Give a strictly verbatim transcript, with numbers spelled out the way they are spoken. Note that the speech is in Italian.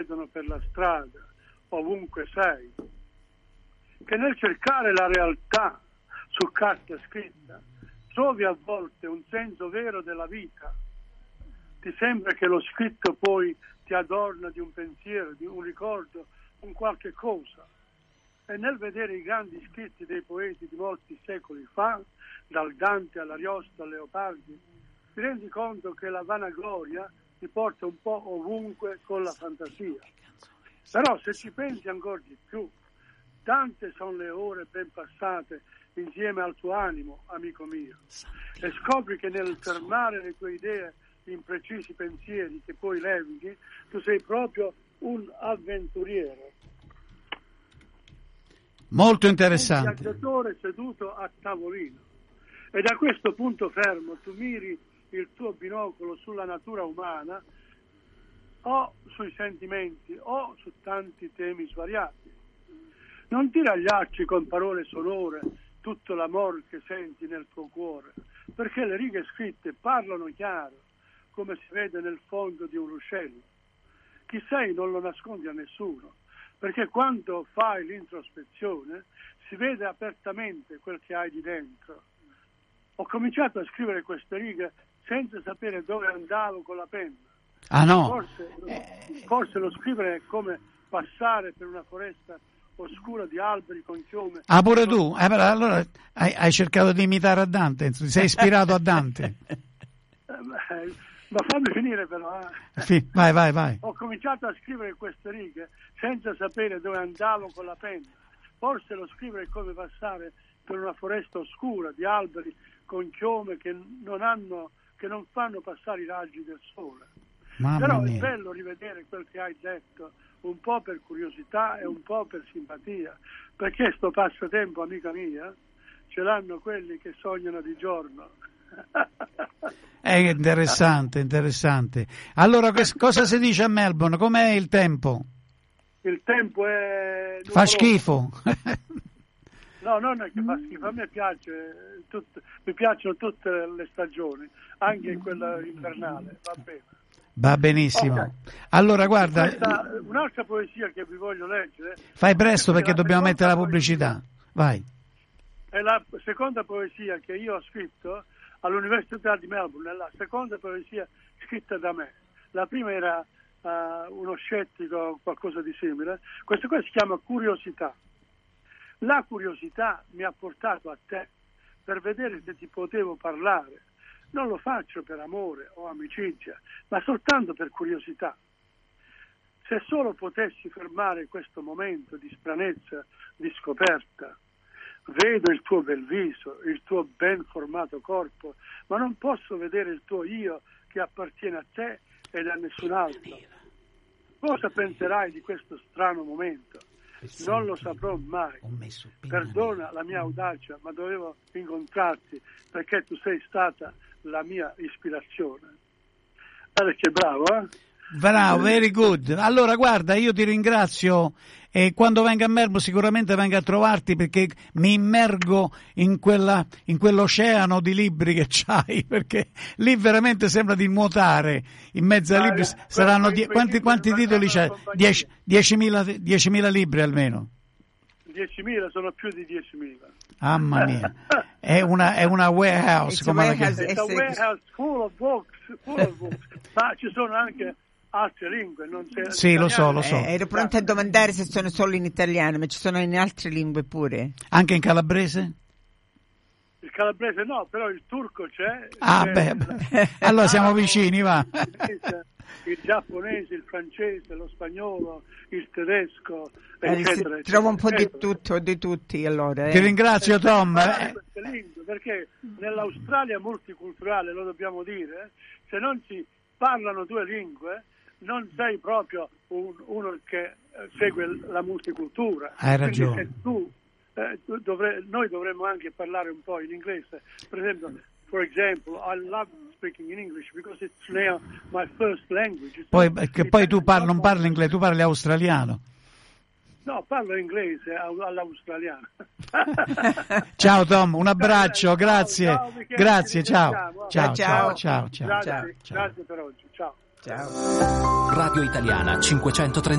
vedono per la strada, ovunque sei, che nel cercare la realtà su carta scritta trovi a volte un senso vero della vita. Ti sembra che lo scritto poi ti adorna di un pensiero, di un ricordo, un qualche cosa. E nel vedere i grandi scritti dei poeti di molti secoli fa, dal Dante all'Ariosto, a Leopardi, ti rendi conto che la vanagloria ti porta un po' ovunque con la fantasia. Però se ci pensi ancora di più, tante sono le ore ben passate insieme al tuo animo, amico mio, e scopri che nel fermare le tue idee in precisi pensieri che poi levighi, tu sei proprio un avventuriero. Molto interessante. Un viaggiatore seduto a tavolino. E da questo punto fermo tu miri il tuo binocolo sulla natura umana o sui sentimenti o su tanti temi svariati. Non ti ragliarci con parole sonore tutto l'amor che senti nel tuo cuore, perché le righe scritte parlano chiaro, come si vede nel fondo di un ruscello. Chi sei non lo nascondi a nessuno, perché quando fai l'introspezione si vede apertamente quel che hai di dentro. Ho cominciato a scrivere queste righe senza sapere dove andavo con la penna. Ah no? Forse, forse lo scrivere è come passare per una foresta oscura di alberi con chiome. Ah, pure tu? Eh, però, allora hai, hai cercato di imitare a Dante, ti sei ispirato a Dante. Ma fammi finire però. Eh. Sì, vai, vai, vai. Ho cominciato a scrivere queste righe senza sapere dove andavo con la penna. Forse lo scrivere è come passare per una foresta oscura di alberi con chiome che non hanno, che non fanno passare i raggi del sole. Mamma Però mia. è bello rivedere quel che hai detto, un po' per curiosità e un po' per simpatia, perché sto passatempo, amica mia, ce l'hanno quelli che sognano di giorno. È interessante, interessante. Allora, che, cosa si dice a Melbourne? Com'è il tempo? Il tempo è... Fa schifo. No, non è che fa schifo, a me piace, tut, mi piacciono tutte le stagioni, anche quella invernale, va bene. Va benissimo. Okay. Allora, guarda... Questa, un'altra poesia che vi voglio leggere... Fai presto perché dobbiamo mettere la poesia, pubblicità. Vai. È la seconda poesia che io ho scritto all'Università di Melbourne, è la seconda poesia scritta da me. La prima era uh, uno scettico o qualcosa di simile. Questa qua si chiama Curiosità. La curiosità mi ha portato a te per vedere se ti potevo parlare. Non lo faccio per amore o amicizia, ma soltanto per curiosità. Se solo potessi fermare questo momento di stranezza, di scoperta. Vedo il tuo bel viso, il tuo ben formato corpo, ma non posso vedere il tuo io che appartiene a te ed a nessun altro. Cosa penserai di questo strano momento? Non lo saprò mai. Perdona la mia audacia, ma dovevo incontrarti perché tu sei stata la mia ispirazione. Guarda che bravo, eh? Bravo, very good. Allora, guarda, io ti ringrazio e quando venga a Melbourne sicuramente venga a trovarti perché mi immergo in quella in quell'oceano di libri che c'hai, perché lì veramente sembra di nuotare in mezzo ai libri. Saranno die- quanti, quanti titoli c'è? Dieci, diecimila, diecimila libri almeno. diecimila, sono più di diecimila. Mamma mia, è una, è una warehouse, come la chiamano? È una warehouse full of books, full of books. Ma ci sono anche altre lingue, non c'è. Sì, lo so, lo so. Eh, ero pronta a domandare se sono solo in italiano, ma ci sono in altre lingue pure. Anche in calabrese? Il calabrese no, però il turco c'è. Ah, c'è beh, beh. Allora siamo vicini, va. Il giapponese, il francese, lo spagnolo, il tedesco, eh, eccetera, eccetera. Trovo un po' di tutto, di tutti, allora. Eh. Ti ringrazio, Tom. Eh. Lingue, perché nell'Australia multiculturale, lo dobbiamo dire, se non si parlano due lingue, non sei proprio un, uno che segue la multicultura. Hai ragione. Quindi se tu, eh, tu dovre, noi dovremmo anche parlare un po' in inglese. Per esempio, for example, I love speaking in English because it's now my first language. Poi, che poi tu parli, non parli inglese, tu parli australiano. No, parlo inglese all'australiana. Ciao Tom, un abbraccio, grazie. Ciao, Michele, grazie, ciao. Ciao, Ciao, ciao, ciao, ciao, ciao. Grazie, ciao, ciao. grazie per oggi. Ciao. Ciao. Radio Italiana cinquecentotrenta